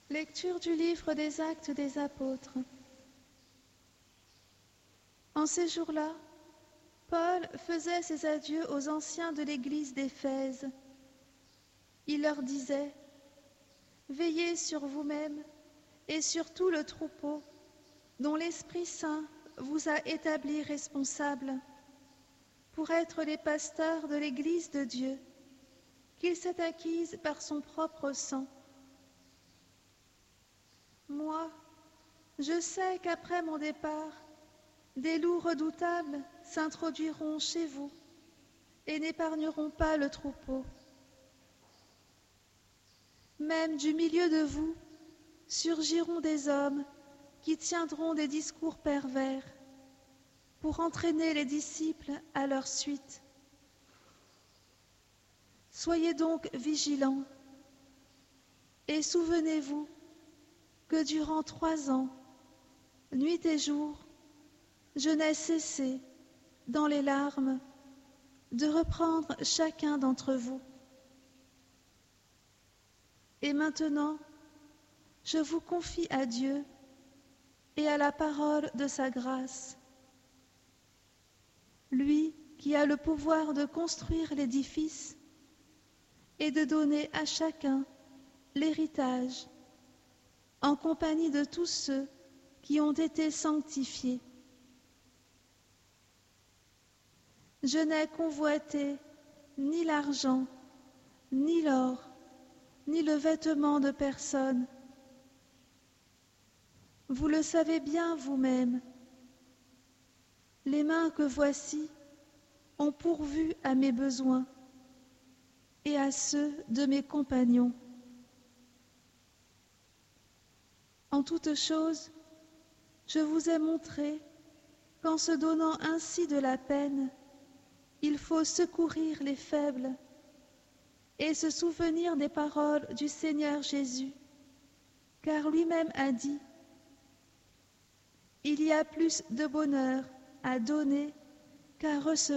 Lecture du livre des Actes des Apôtres. En ces jours-là, Paul faisait ses adieux aux anciens de l'église d'Éphèse. Il leur disait : « Veillez sur vous-mêmes et sur tout le troupeau dont l'Esprit Saint vous a établis responsables pour être les pasteurs de l'église de Dieu, qu'il s'est acquise par son propre sang. Moi, je sais qu'après mon départ, des loups redoutables s'introduiront chez vous et n'épargneront pas le troupeau. Même du milieu de vous surgiront des hommes qui tiendront des discours pervers pour entraîner les disciples à leur suite. Soyez donc vigilants et souvenez-vous que durant 3 ans, nuit et jour, je n'ai cessé, dans les larmes, de reprendre chacun d'entre vous. Et maintenant, je vous confie à Dieu et à la parole de sa grâce. Lui qui a le pouvoir de construire l'édifice et de donner à chacun l'héritage, en compagnie de tous ceux qui ont été sanctifiés. Je n'ai convoité ni l'argent, ni l'or, ni le vêtement de personne. Vous le savez bien vous-même. Les mains que voici ont pourvu à mes besoins et à ceux de mes compagnons. En toutes choses, je vous ai montré qu'en se donnant ainsi de la peine, il faut secourir les faibles et se souvenir des paroles du Seigneur Jésus, car lui-même a dit : « Il y a plus de bonheur à donner qu'à recevoir. »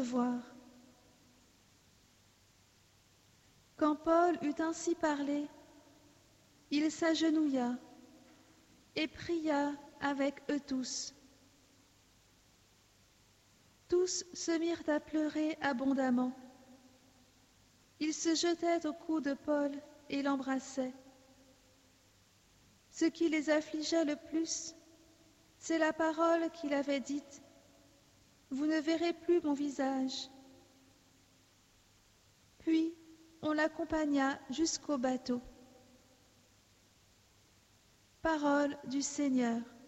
Quand Paul eut ainsi parlé, il s'agenouilla et pria avec eux tous. Tous se mirent à pleurer abondamment. Ils se jetaient au cou de Paul et l'embrassaient. Ce qui les affligeait le plus, c'est la parole qu'il avait dite : « Vous ne verrez plus mon visage. » Puis on l'accompagna jusqu'au bateau. Parole du Seigneur.